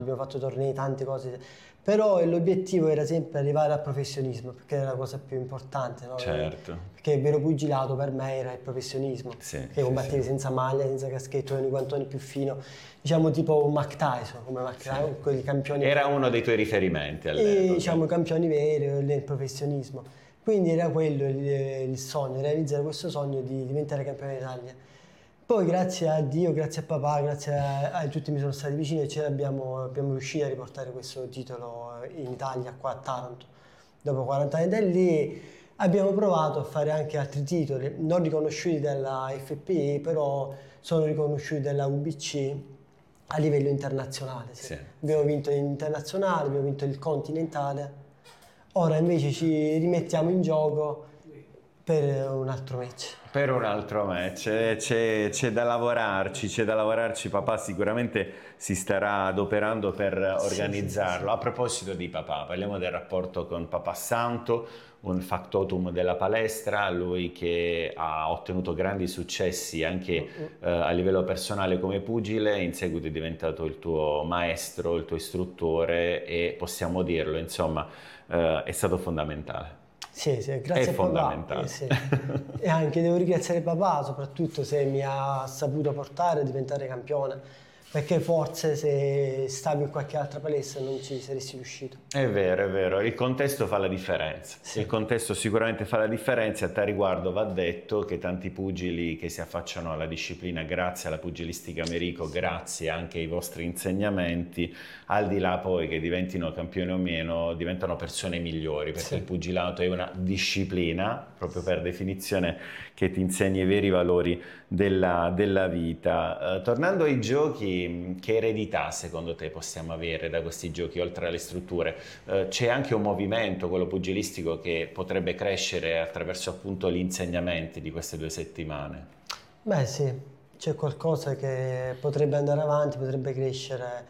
abbiamo fatto tornei, tante cose, però l'obiettivo era sempre arrivare al professionismo, perché era la cosa più importante, no? Certo. Perché il vero pugilato per me era il professionismo, Sì, che combattevi sì. senza maglia, senza caschetto, con i guantoni più fino, diciamo tipo un Mike Tyson, come Mike Tyson, quei campioni. Era uno dei tuoi riferimenti E all'epoca. diciamo i campioni veri del professionismo. Quindi era quello il sogno, realizzare questo sogno di diventare campione d'Italia. Poi grazie a Dio, grazie a papà, grazie a tutti mi sono stati vicini e abbiamo riuscito a riportare questo titolo in Italia, qua a Taranto. Dopo 40 anni da lì abbiamo provato a fare anche altri titoli, non riconosciuti dalla FPI, però sono riconosciuti dalla UBC a livello internazionale. Sì. Abbiamo vinto l'internazionale, abbiamo vinto il continentale, ora invece ci rimettiamo in gioco per un altro match. Per un altro match, c'è da lavorarci, papà sicuramente si starà adoperando per organizzarlo. Sì. A proposito di papà, parliamo del rapporto con Papà Santo, un factotum della palestra, lui che ha ottenuto grandi successi anche a livello personale come pugile, in seguito è diventato il tuo maestro, il tuo istruttore e possiamo dirlo, insomma, è stato fondamentale. Sì, grazie a papà. Sì. E anche devo ringraziare papà, soprattutto se mi ha saputo portare a diventare campione, perché forse se stavi in qualche altra palestra non ci saresti riuscito. È vero, il contesto fa la differenza. Sì. Il contesto sicuramente fa la differenza. A tal riguardo va detto che tanti pugili che si affacciano alla disciplina grazie alla pugilistica Merico, grazie anche ai vostri insegnamenti, al di là poi che diventino campioni o meno, diventano persone migliori, perché il pugilato è una disciplina, proprio per definizione, che ti insegna i veri valori della vita. Tornando ai giochi, che eredità secondo te possiamo avere da questi giochi, oltre alle strutture? C'è anche un movimento, quello pugilistico, che potrebbe crescere attraverso appunto gli insegnamenti di queste 2 settimane? Beh sì, c'è qualcosa che potrebbe andare avanti, potrebbe crescere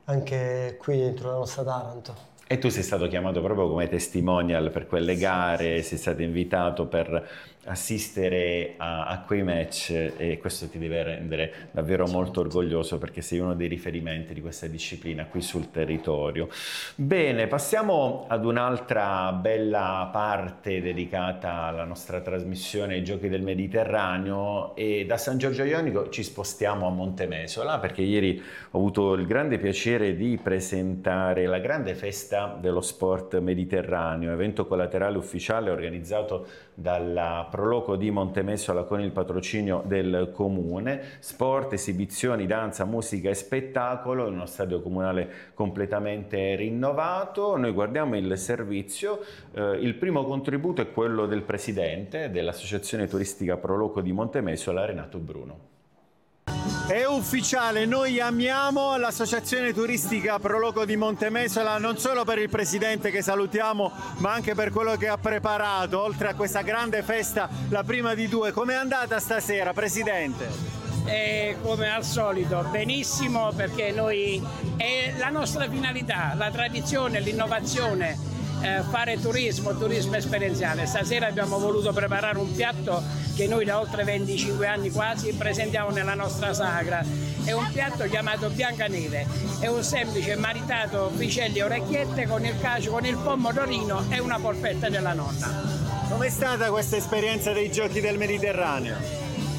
anche qui dentro la nostra Taranto. E tu sei stato chiamato proprio come testimonial per quelle gare, sei stato invitato per assistere a quei match e questo ti deve rendere davvero molto orgoglioso perché sei uno dei riferimenti di questa disciplina qui sul territorio. Bene, passiamo ad un'altra bella parte dedicata alla nostra trasmissione ai Giochi del Mediterraneo e da San Giorgio Ionico ci spostiamo a Montemesola perché ieri ho avuto il grande piacere di presentare la grande festa dello sport mediterraneo, evento collaterale ufficiale organizzato dalla Proloco di Montemesola con il patrocinio del comune, sport, esibizioni, danza, musica e spettacolo in uno stadio comunale completamente rinnovato. Noi guardiamo il servizio, il primo contributo è quello del presidente dell'Associazione Turistica Proloco di Montemesola, Renato Bruno. È ufficiale, noi amiamo l'Associazione Turistica Proloco di Montemesola non solo per il presidente che salutiamo ma anche per quello che ha preparato oltre a questa grande festa, la prima di 2. Com'è andata stasera, presidente? Come al solito benissimo perché noi è la nostra finalità, la tradizione, l'innovazione, fare turismo esperienziale. Stasera abbiamo voluto preparare un piatto che noi da oltre 25 anni quasi presentiamo nella nostra sagra. È un piatto chiamato Biancaneve, è un semplice maritato piselli e orecchiette con il cacio, con il pomodorino e una polpetta della nonna. Com'è stata questa esperienza dei Giochi del Mediterraneo?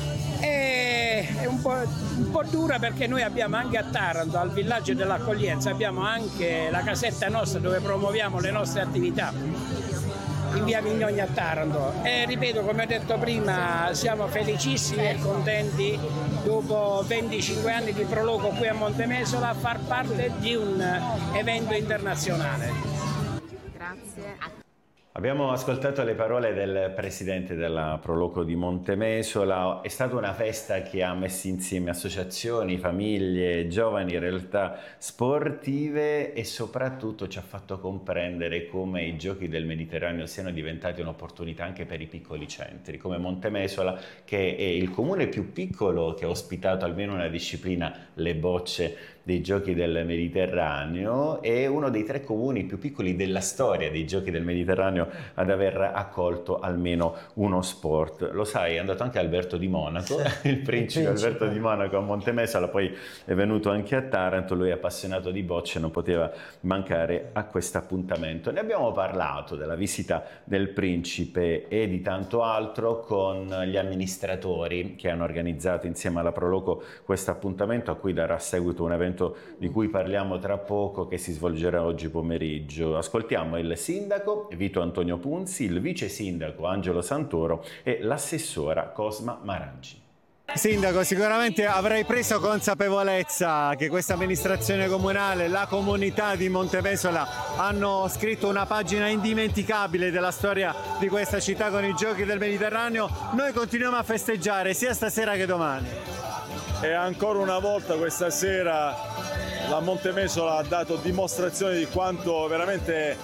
È un po' dura perché noi abbiamo anche a Taranto, al villaggio dell'accoglienza, abbiamo anche la casetta nostra dove promuoviamo le nostre attività in via Mignogna a Taranto e ripeto, come ho detto prima, siamo felicissimi e contenti dopo 25 anni di Proloco qui a Montemesola a far parte di un evento internazionale. Grazie. Abbiamo ascoltato le parole del presidente della Proloco di Montemesola. È stata una festa che ha messo insieme associazioni, famiglie, giovani, realtà sportive e soprattutto ci ha fatto comprendere come i Giochi del Mediterraneo siano diventati un'opportunità anche per i piccoli centri, come Montemesola, che è il comune più piccolo che ha ospitato almeno una disciplina, le bocce dei Giochi del Mediterraneo e uno dei 3 comuni più piccoli della storia dei Giochi del Mediterraneo ad aver accolto almeno uno sport. Lo sai, è andato anche Alberto di Monaco, il principe Alberto di Monaco a Montemesola, poi è venuto anche a Taranto, lui è appassionato di bocce, non poteva mancare a questo appuntamento. Ne abbiamo parlato della visita del principe e di tanto altro con gli amministratori che hanno organizzato insieme alla Proloco questo appuntamento, a cui darà seguito un evento di cui parliamo tra poco, che si svolgerà oggi pomeriggio. Ascoltiamo il sindaco Vito Antonio Punzi, il vice sindaco Angelo Santoro e l'assessora Cosma Marangi. Sindaco, sicuramente avrai preso consapevolezza che questa amministrazione comunale, la comunità di Montemesola hanno scritto una pagina indimenticabile della storia di questa città con i Giochi del Mediterraneo. Noi continuiamo a festeggiare sia stasera che domani. E ancora una volta questa sera la Montemesola ha dato dimostrazione di quanto veramente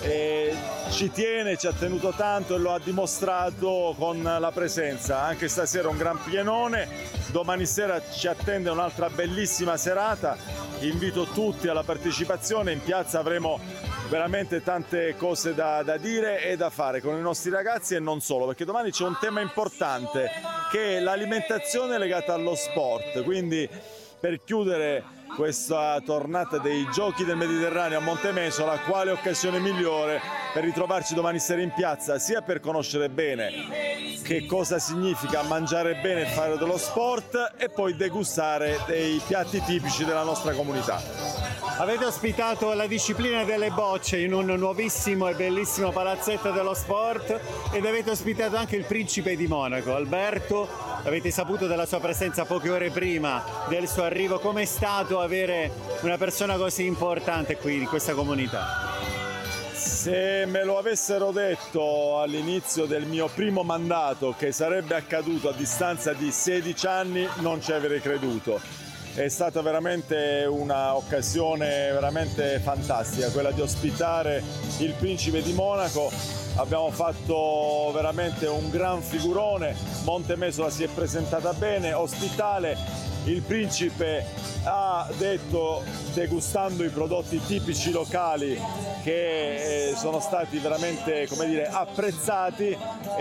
ci tiene, ci ha tenuto tanto e lo ha dimostrato con la presenza. Anche stasera un gran pienone, domani sera ci attende un'altra bellissima serata. Invito tutti alla partecipazione, in piazza avremo veramente tante cose da dire e da fare con i nostri ragazzi e non solo, perché domani c'è un tema importante che è l'alimentazione legata allo sport. Quindi per chiudere questa tornata dei Giochi del Mediterraneo a Montemesola, quale occasione migliore per ritrovarci domani sera in piazza, sia per conoscere bene che cosa significa mangiare bene e fare dello sport e poi degustare dei piatti tipici della nostra comunità. Avete ospitato la disciplina delle bocce in un nuovissimo e bellissimo palazzetto dello sport ed avete ospitato anche il principe di Monaco, Alberto. Avete saputo della sua presenza poche ore prima del suo arrivo. Com'è stato avere una persona così importante qui in questa comunità? Se me lo avessero detto all'inizio del mio primo mandato che sarebbe accaduto a distanza di 16 anni, non ci avrei creduto. È stata veramente un'occasione veramente fantastica quella di ospitare il principe di Monaco. Abbiamo fatto veramente un gran figurone, Montemesola si è presentata bene, ospitale. Il principe ha detto, degustando i prodotti tipici locali, che sono stati veramente, come dire, apprezzati.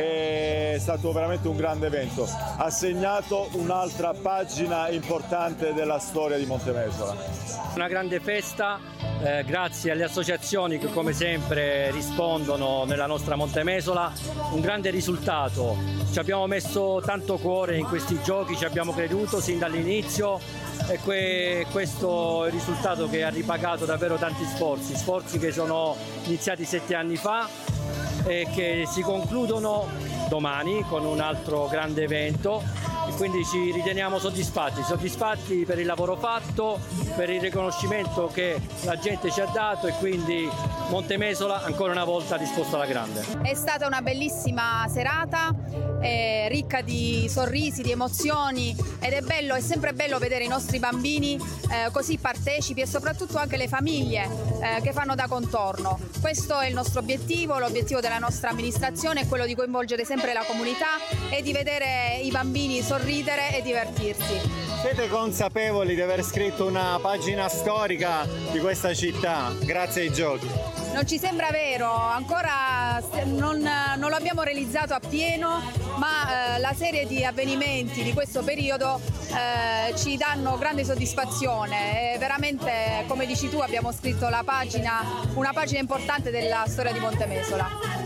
È stato veramente un grande evento. Ha segnato un'altra pagina importante della storia di Montemesola. Una grande festa, grazie alle associazioni che come sempre rispondono nella nostra Montemesola, un grande risultato. Ci abbiamo messo tanto cuore in questi giochi, ci abbiamo creduto sin dall'inizio e questo è il risultato che ha ripagato davvero tanti sforzi che sono iniziati 7 anni fa e che si concludono domani con un altro grande evento. E quindi ci riteniamo soddisfatti per il lavoro fatto, per il riconoscimento che la gente ci ha dato e quindi Montemesola ancora una volta disposta alla grande. È stata una bellissima serata, ricca di sorrisi, di emozioni ed è sempre bello vedere i nostri bambini così partecipi e soprattutto anche le famiglie che fanno da contorno. Questo è il nostro obiettivo, l'obiettivo della nostra amministrazione è quello di coinvolgere sempre la comunità e di vedere i bambini sorridere e divertirsi. Siete consapevoli di aver scritto una pagina storica di questa città grazie ai giochi? Non ci sembra vero, ancora non lo abbiamo realizzato appieno, ma la serie di avvenimenti di questo periodo ci danno grande soddisfazione e veramente, come dici tu, abbiamo scritto una pagina importante della storia di Montemesola.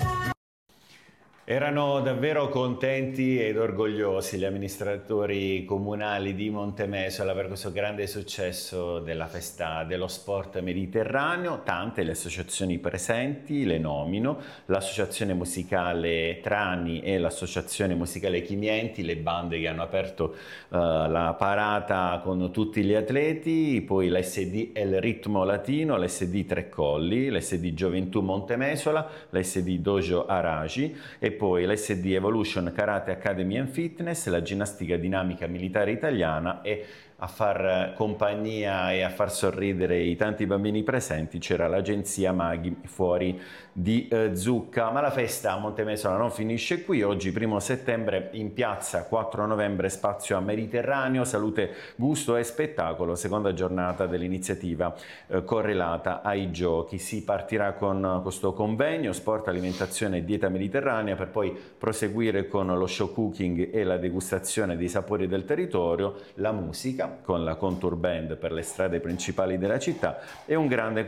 Erano davvero contenti ed orgogliosi gli amministratori comunali di Montemesola per questo grande successo della festa dello sport mediterraneo. Tante le associazioni presenti, le nomino: l'associazione musicale Trani e l'associazione musicale Chimienti, le bande che hanno aperto la parata con tutti gli atleti, poi l'SD El Ritmo Latino, l'SD Tre Colli, l'SD Gioventù Montemesola, l'SD Dojo Araci e poi l'SD Evolution Karate Academy and Fitness, la ginnastica dinamica militare italiana e a far compagnia e a far sorridere i tanti bambini presenti c'era l'agenzia Maghi fuori di Zucca. Ma la festa a Montemesola non finisce qui. Oggi 1° settembre in piazza, 4 novembre spazio a Mediterraneo, salute, gusto e spettacolo, seconda giornata dell'iniziativa correlata ai giochi. Si partirà con questo convegno sport, alimentazione e dieta mediterranea per poi proseguire con lo show cooking e la degustazione dei sapori del territorio, la musica con la Contour Band per le strade principali della città e un grande